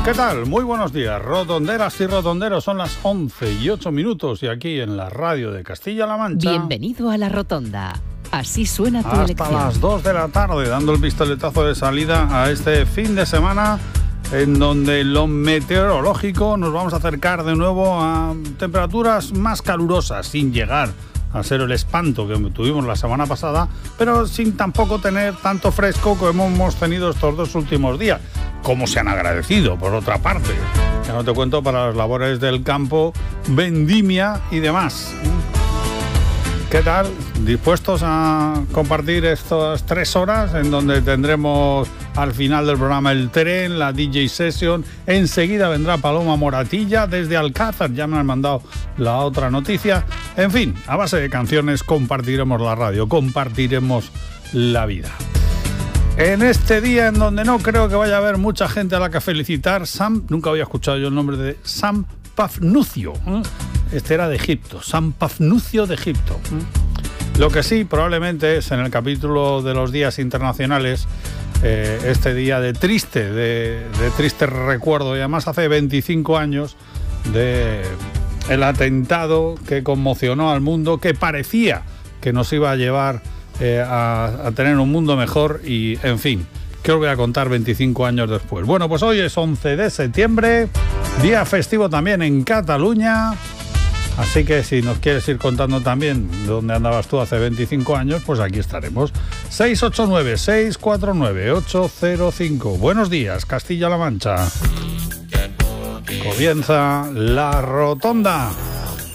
¿Qué tal? Muy buenos días, rotonderas y rotonderos. Son las 11:08 y aquí en la radio de Castilla-La Mancha. Bienvenido a La Rotonda. Así suena tu hasta elección. las 2 de la tarde, dando el pistoletazo de salida a este fin de semana en donde lo meteorológico nos vamos a acercar de nuevo a temperaturas más calurosas, sin llegar a ser el espanto que tuvimos la semana pasada, pero sin tampoco tener tanto fresco como hemos tenido estos dos últimos días, como se han agradecido, por otra parte. Ya no te cuento para las labores del campo, vendimia y demás. ¿Qué tal? ¿Dispuestos a compartir estas 3 horas en donde tendremos al final del programa el tren, la DJ Session? Enseguida vendrá Paloma Moratilla desde Alcázar, ya me han mandado la otra noticia. En fin, a base de canciones compartiremos la radio, compartiremos la vida. En este día en donde no creo que vaya a haber mucha gente a la que felicitar, nunca había escuchado yo el nombre de Sam Pafnucio. Este era de Egipto, San Pafnucio de Egipto. Lo que sí, probablemente es en el capítulo de los días internacionales, este día de triste recuerdo, y además hace 25 años de el atentado que conmocionó al mundo, que parecía que nos iba a llevar a tener un mundo mejor y, en fin, ¿qué os voy a contar 25 años después? Bueno, pues hoy es 11 de septiembre, día festivo también en Cataluña. Así que si nos quieres ir contando también dónde andabas tú hace 25 años, pues aquí estaremos. 689-649-805. Buenos días, Castilla-La Mancha. Comienza La Rotonda.